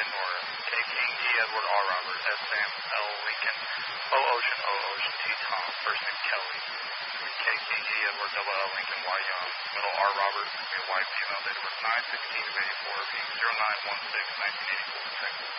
Nora. K King G Edward R Robert S Sam L Lincoln O Ocean T Tom. First name Kelly. K King G Edward double L Lincoln Y Young. Middle R Robert. White female. Date of birth 9/16/84. Being 09/16/1984. Texas.